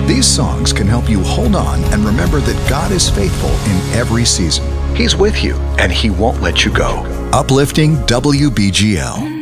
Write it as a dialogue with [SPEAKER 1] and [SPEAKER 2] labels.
[SPEAKER 1] These songs can help you hold on and remember that God is faithful in every season. He's with you, and He won't let you go. Uplifting WBGL.